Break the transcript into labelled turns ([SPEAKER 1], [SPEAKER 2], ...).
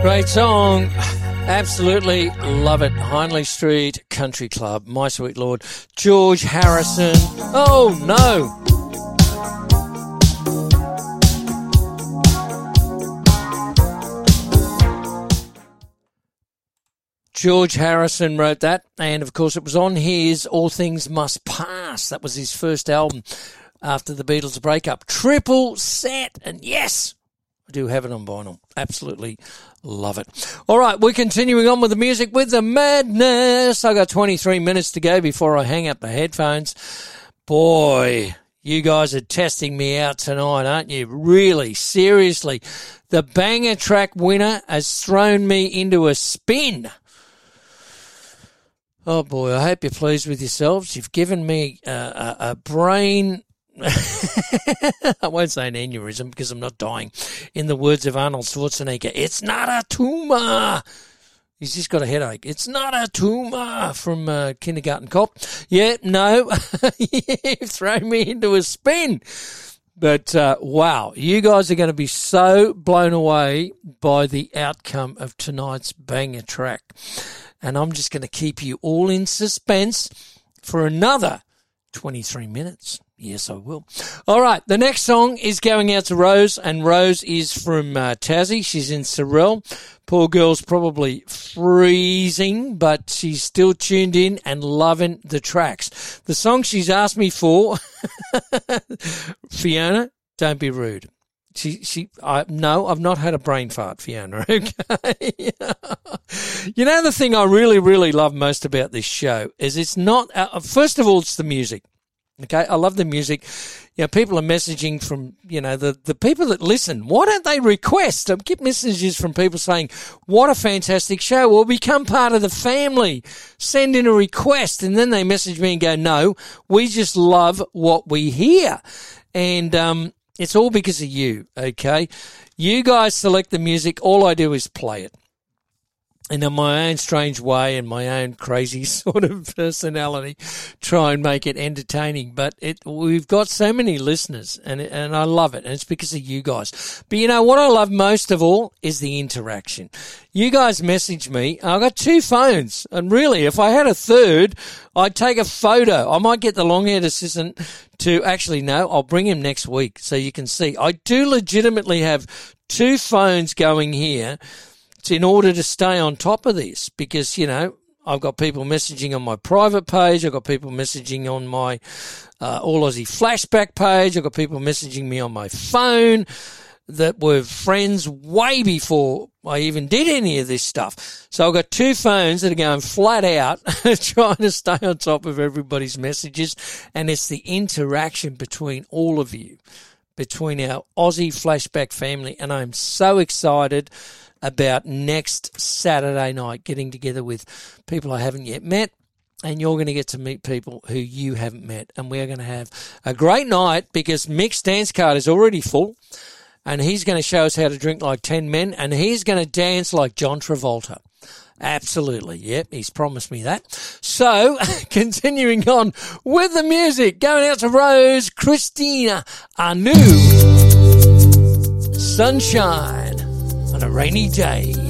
[SPEAKER 1] Great song. Absolutely love it. Hindley Street Country Club, My Sweet Lord. George Harrison. Oh, no. George Harrison wrote that, and of course it was on his All Things Must Pass. That was his first album after the Beatles breakup. Triple set, and yes, I do have it on vinyl. Absolutely love it. All right, we're continuing on with the music, with the madness. I got 23 minutes to go before I hang up the headphones. Boy, you guys are testing me out tonight, aren't you? Really, seriously. The banger track winner has thrown me into a spin. Oh boy, I hope you're pleased with yourselves. You've given me a brain... I won't say an aneurysm because I'm not dying. In the words of Arnold Schwarzenegger, it's not a tumor. He's just got a headache. It's not a tumor from Kindergarten Cop. Yeah, no, you've thrown me into a spin. But, wow, you guys are going to be so blown away by the outcome of tonight's banger track. And I'm just going to keep you all in suspense for another 23 minutes. Yes, I will. All right, the next song is going out to Rose, and Rose is from Tassie. She's in Sorell. Poor girl's probably freezing, but she's still tuned in and loving the tracks. The song she's asked me for, Fiona, don't be rude. No, I've not had a brain fart, Fiona, okay? You know, the thing I really, really love most about this show is it's not, first of all, it's the music. Okay, I love the music. You know, people are messaging from, you know, the people that listen. Why don't they request? I get messages from people saying, what a fantastic show. Well, become part of the family. Send in a request. And then they message me and go, no, we just love what we hear. And it's all because of you, okay? You guys select the music. All I do is play it. And in my own strange way and my own crazy sort of personality, try and make it entertaining. But we've got so many listeners, and I love it, and it's because of you guys. But you know what I love most of all is the interaction. You guys message me. I've got 2 phones, and really, if I had a third, I'd take a photo. I might get the long-haired assistant to actually, no, I'll bring him next week so you can see. I do legitimately have 2 phones going here in order to stay on top of this, because, you know, I've got people messaging on my private page. I've got people messaging on my All Aussie Flashback page. I've got people messaging me on my phone that were friends way before I even did any of this stuff. So I've got 2 phones that are going flat out trying to stay on top of everybody's messages, and it's the interaction between all of you, between our Aussie Flashback family, and I'm so excited about next Saturday night, getting together with people I haven't yet met, and you're going to get to meet people who you haven't met, and we're going to have a great night because Mick's dance card is already full, and he's going to show us how to drink like 10 men, and he's going to dance like John Travolta. Absolutely, yep, he's promised me that. So, continuing on with the music, going out to Rose, Christina Anu, Sunshine on a rainy day.